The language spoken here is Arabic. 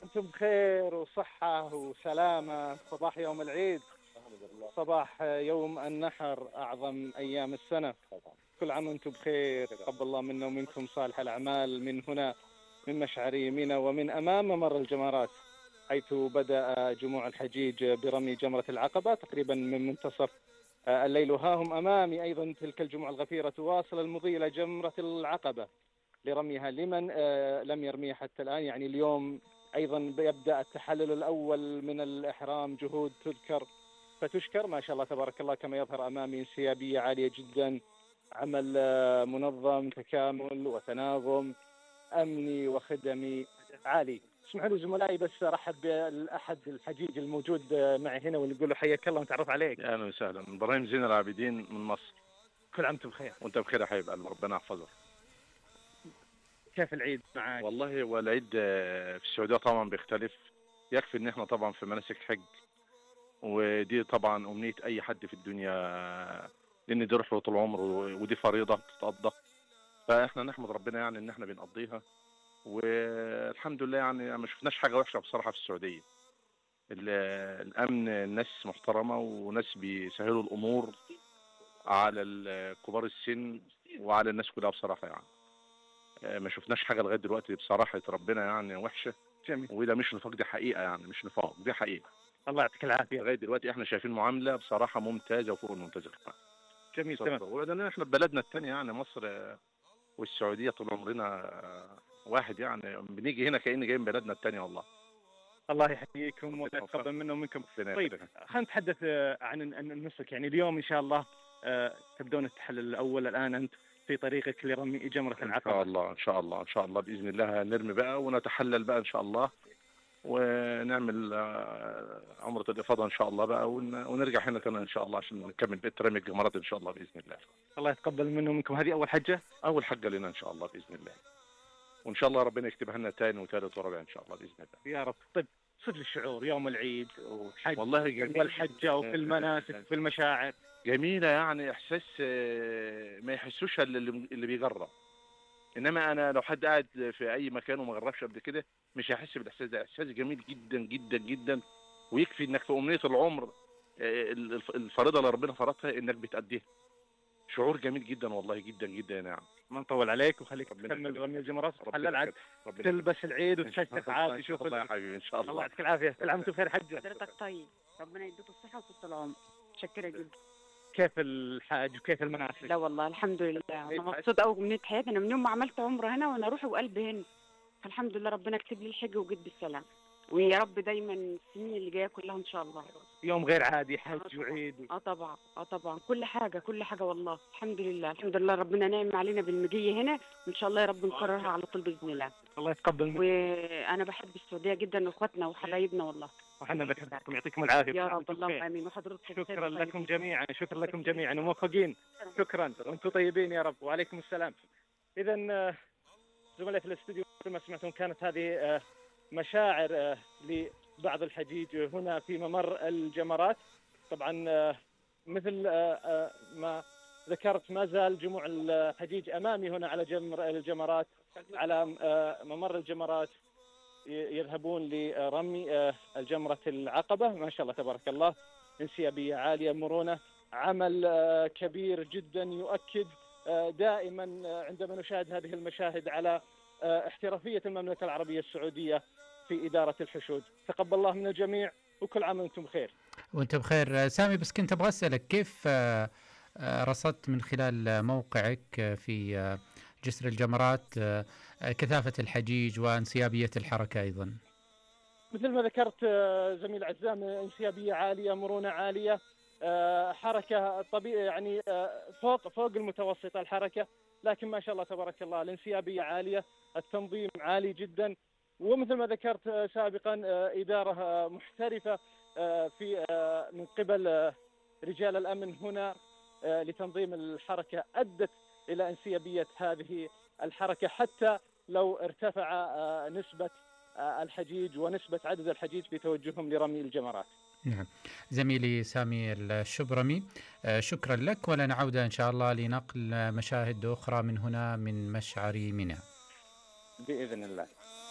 وأنتم بخير وصحة وسلامة. صباح يوم العيد، صباح يوم النحر، أعظم أيام السنة. كل عام وأنتم بخير، تقبل الله منا ومنكم صالح الأعمال من هنا من مشعر منى ومن أمام ممر الجمرات، حيث بدأ جموع الحجيج برمي جمرة العقبة تقريبا من منتصف الليل. وها هم أمامي أيضا تلك الجموع الغفيرة تواصل المضي إلى جمرة العقبة لرميها لمن لم يرميها حتى الآن. يعني اليوم أيضا يبدأ التحلل الأول من الإحرام، جهود تذكر فتشكر ما شاء الله تبارك الله. كما يظهر أمامي انسيابية عالية جدا، عمل منظم تكامل وتناغم أمني وخدمي عالي. اسمحوا لي زملائي بس أرحب بأحد الحجيج الموجود معي هنا ونقول له حياك الله ونتعرف عليك. اهلا وسهلا، ابراهيم زين العابدين من مصر. كل عام وانتم بخير. وانت بخير يا حبيب قلبي، ربنا يحفظك. كيف العيد معك؟ والله هو العيد في السعوديه طبعا بيختلف. يكفي ان احنا طبعا في مناسك حج، ودي طبعا امنيه اي حد في الدنيا، لان دي رحله طول العمر ودي فريضه بتتقضى. فاحنا نحمد ربنا يعني ان احنا بنقضيها، والحمد لله. يعني ما شفناش حاجه وحشه بصراحه في السعوديه. الامن، الناس محترمه وناس بيسهلوا الامور على كبار السن وعلى الناس كلها بصراحه. يعني ما شفناش حاجه لغايه دلوقتي بصراحه ربنا يعني وحشه. جميل. وده مش نفاق، دي حقيقه، يعني مش نفاق، دي حقيقه. الله يعطيك العافية. لغايه دلوقتي احنا شايفين معامله بصراحه ممتازه وفوق الممتازه. جميل تمام. وبعدين احنا بلدنا الثانيه يعني مصر والسعوديه طول عمرنا واحد، يعني بنيجي هنا كأن جايين بلدنا الثانيه والله. الله يحييكم ويتقبل منا ومنكم. طيب خلينا نتحدث عن النسك. يعني اليوم إن شاء الله تبدون التحلل الأول. الآن أنت في طريقك لرمي جمرة العقبة. ان شاء الله ان شاء الله ان شاء الله باذن الله نرمي بقى ونتحلل بقى ان شاء الله، ونعمل عمرة الإفاضة إن شاء الله بقى، ونرجع هنا تاني إن شاء الله عشان نكمل بيت رمي الجمرات إن شاء الله بإذن الله. الله يتقبل منا ومنكم. هذه أول حجة؟ أول حجة لنا إن شاء الله بإذن الله، وإن شاء الله ربنا يكتبها لنا تاني وثالث ورابع إن شاء الله بإذن الله يا رب. طيب صدق الشعور يوم العيد وحج والله جميل، والحجة وفي المناسك وفي المشاعر جميلة. يعني إحساس ما يحسوش اللي بيجرب. إنما أنا لو حد قاعد في أي مكان وما جربش قبل كده مش هيحس بالإحساس ده. إحساس جميل جدا جدا جدا، ويكفي إنك في أمنية العمر الفريضة اللي ربنا فرضها إنك بتأديها. شعور جميل جدا والله، جدا جدا يا نعم. ما نطول عليك وخليك تكمل رمي الجمرات وتحلل عاد تلبس العيد وتشتق عافية. شوف الله يا حبيبي ان شاء الله. الله يعطيك العافية. كل عام وانتم بخير حجة. حضرتك طيب، ربنا يديك الصحة وطول العمر. متشكرة جدا. كيف الحاج وكيف المناسك؟ لا والله الحمد لله انا مبسوطة قوي بأمنية حياتي. انا من يوم ما عملت عمرة هنا وانا روحي وقلبي هنا، فالحمد لله ربنا كتب لي الحج وجيت بالسلام، ويا رب دايما السنين اللي جايه كلها ان شاء الله. يوم غير عادي، حج وعيد. طبعا طبعا كل حاجه كل حاجه والله الحمد لله الحمد لله. ربنا نعم علينا بالمجيه هنا، وان شاء الله يا رب نكررها على طول باذن الله. الله يتقبل منك. وانا بحب السعوديه جدا واخواتنا وحبايبنا والله. وحنا بنحبكم، يعطيكم العافيه يا رب. اللهم امين. وحضرتكم شكرا لكم جميعا، شكرا لكم جميعا وموفقين. شكرا وانتم طيبين يا رب. وعليكم السلام. اذا زملائي في الاستوديو مثل ما سمعتم كانت هذه مشاعر لبعض الحجيج هنا في ممر الجمرات. طبعا مثل ما ذكرت ما زال جموع الحجيج امامي هنا على جمر الجمرات، على ممر الجمرات، يذهبون لرمي الجمرة العقبة. ما شاء الله تبارك الله، انسيابية عالية، مرونة، عمل كبير جدا يؤكد دائما عندما نشاهد هذه المشاهد على احترافية المملكة العربية السعودية في إدارة الحشود. تقبل الله من الجميع وكل عام وانتم بخير. وانت بخير سامي. بس كنت ابغى اسالك كيف رصدت من خلال موقعك في جسر الجمرات كثافة الحجيج وانسيابية الحركة أيضا؟ مثل ما ذكرت زميل عزام، انسيابية عالية، مرونة عالية، حركة طبيعية يعني فوق المتوسطة الحركة، لكن ما شاء الله تبارك الله الانسيابية عالية، التنظيم عالي جدا. ومثل ما ذكرت سابقا إدارة محترفة في من قبل رجال الأمن هنا لتنظيم الحركة أدت إلى انسيابية هذه الحركة، حتى لو ارتفع نسبة الحجيج ونسبة عدد الحجيج في توجههم لرمي الجمرات. نعم زميلي سامي الشبرمي، شكرا لك، ولنا عودة إن شاء الله لنقل مشاهد أخرى من هنا من مشعر منى بإذن الله.